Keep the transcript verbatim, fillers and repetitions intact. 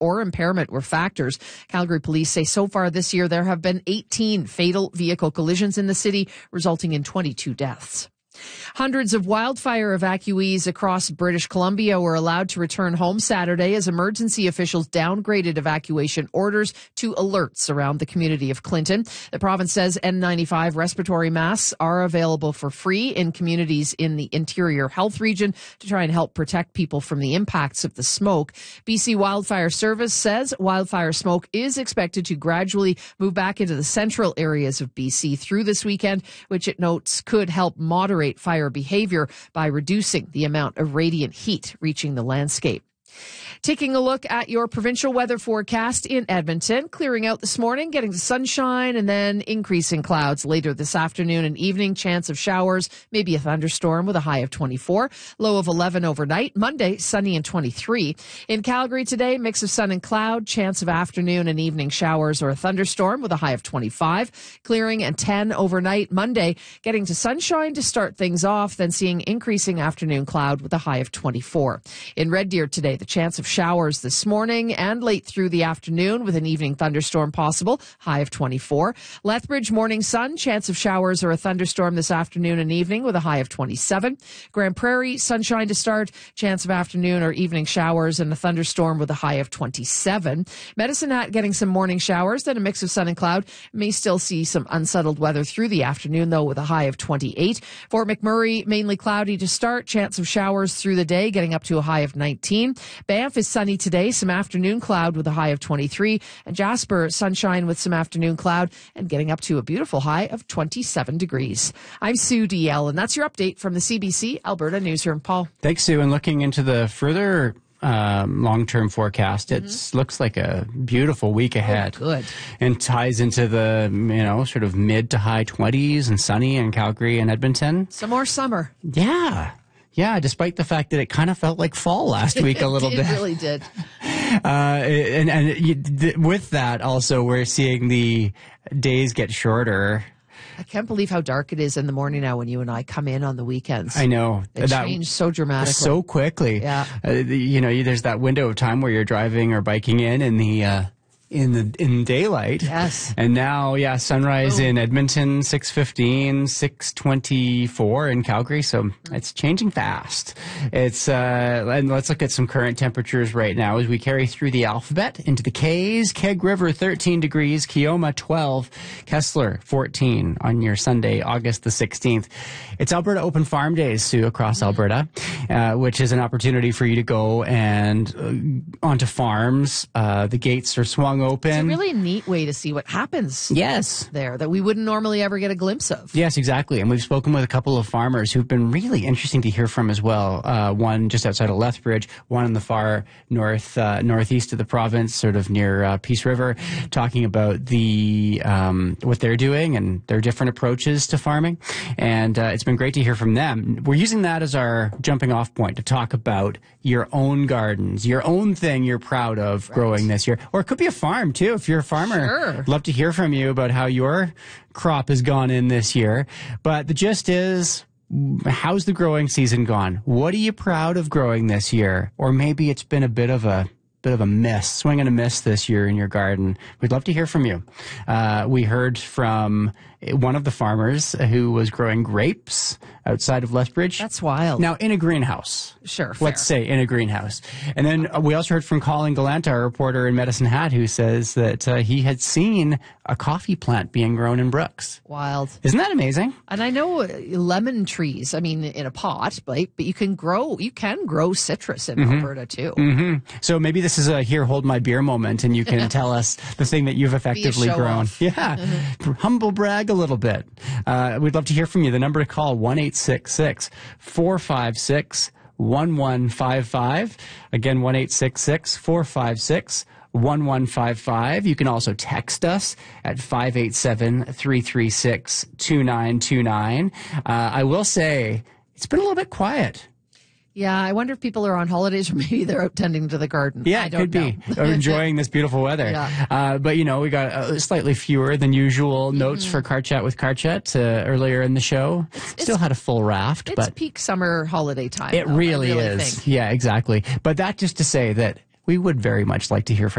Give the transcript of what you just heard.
or impairment were factors. Calgary police say so far this year there have been eighteen fatal vehicle collisions in the city, resulting in twenty-two deaths. Hundreds of wildfire evacuees across British Columbia were allowed to return home Saturday as emergency officials downgraded evacuation orders to alerts around the community of Clinton. The province says N ninety-five respiratory masks are available for free in communities in the interior health region to try and help protect people from the impacts of the smoke. B C Wildfire Service says wildfire smoke is expected to gradually move back into the central areas of B C through this weekend, which it notes could help moderate fire behavior by reducing the amount of radiant heat reaching the landscape. Taking a look at your provincial weather forecast in Edmonton, clearing out this morning, getting to sunshine and then increasing clouds later this afternoon and evening. Chance of showers, maybe a thunderstorm with a high of twenty-four, low of eleven overnight. Monday, sunny and twenty-three. In Calgary today, mix of sun and cloud, chance of afternoon and evening showers or a thunderstorm with a high of twenty-five, clearing and ten overnight. Monday, getting to sunshine to start things off, then seeing increasing afternoon cloud with a high of twenty-four. In Red Deer today, the chance of showers this morning and late through the afternoon with an evening thunderstorm possible, high of twenty-four. Lethbridge, morning sun, chance of showers or a thunderstorm this afternoon and evening with a high of twenty-seven. Grand Prairie, sunshine to start, chance of afternoon or evening showers and a thunderstorm with a high of twenty-seven. Medicine Hat getting some morning showers, then a mix of sun and cloud. May still see some unsettled weather through the afternoon, though, with a high of twenty-eight. Fort McMurray, mainly cloudy to start, chance of showers through the day, getting up to a high of nineteen. Banff is sunny today, some afternoon cloud with a high of twenty-three. And Jasper, sunshine with some afternoon cloud and getting up to a beautiful high of twenty-seven degrees. I'm Sue D L, and that's your update from the C B C Alberta Newsroom. Paul. Thanks, Sue. And looking into the further um, long-term forecast, it mm-hmm. looks like a beautiful week ahead. Oh, good. And ties into the, you know, sort of mid to high twenties and sunny in Calgary and Edmonton. Some more summer. Yeah. Yeah, despite the fact that it kind of felt like fall last week a little it bit. It really did. Uh, and and you, th- with that, also, we're seeing the days get shorter. I can't believe how dark it is in the morning now when you and I come in on the weekends. I know. It that changed so dramatically. So quickly. Yeah. Uh, the, you know, there's that window of time where you're driving or biking in in the... Uh, in the in daylight. Yes. And now, yeah, sunrise Boom. in Edmonton, six fifteen, six twenty-four in Calgary. So it's changing fast. It's uh, and let's look at some current temperatures right now as we carry through the alphabet into the K's. Keg River, thirteen degrees. Keoma, twelve. Kessler, fourteen on your Sunday, August the sixteenth. It's Alberta Open Farm Days, Sue, across mm-hmm. Alberta, uh, which is an opportunity for you to go and uh, onto farms. Uh, the gates are swung open. It's a really neat way to see what happens yes. there that we wouldn't normally ever get a glimpse of. Yes, exactly. And we've spoken with a couple of farmers who've been really interesting to hear from as well. Uh, one just outside of Lethbridge, one in the far north, uh, northeast of the province, sort of near uh, Peace River, talking about the um, what they're doing and their different approaches to farming. And uh, it's been great to hear from them. We're using that as our jumping off point to talk about your own gardens, your own thing you're proud of right. growing this year. Or it could be a farm, too, if you're a farmer. Sure. Love to hear from you about how your crop has gone in this year. But the gist is, how's the growing season gone? What are you proud of growing this year? Or maybe it's been a bit of a bit of a miss, swing and a miss this year in your garden. We'd love to hear from you. Uh, we heard from one of the farmers who was growing grapes outside of Lethbridge. That's wild. Now, in a greenhouse. Sure, fair. Let's say in a greenhouse. And then we also heard from Colin Gallant, our reporter in Medicine Hat, who says that uh, he had seen a coffee plant being grown in Brooks. Wild. Isn't that amazing? And I know lemon trees, I mean, in a pot, but, but you can grow, you can grow citrus in mm-hmm. Alberta, too. Mm-hmm. So maybe this is a here, hold my beer moment, and you can tell us the thing that you've effectively grown. Off. Yeah. Mm-hmm. Humble brag a little bit. Uh, we'd love to hear from you. The number to call, one eight six six, four five six, one one five five. Again, one eight six six, four five six, one one five five. You can also text us at five eight seven, three three six, two nine two nine. Uh, I will say, it's been a little bit quiet. Yeah, I wonder if people are on holidays or maybe they're out tending to the garden. Yeah, I it don't could know. be. Or enjoying this beautiful weather. Yeah. Uh, but, you know, we got uh, slightly fewer than usual notes mm-hmm. for Car Chat with Car Chat uh, earlier in the show. It's, Still it's, had a full raft. It's but peak summer holiday time. It though, really, really is. Think. Yeah, exactly. But that just to say that we would very much like to hear from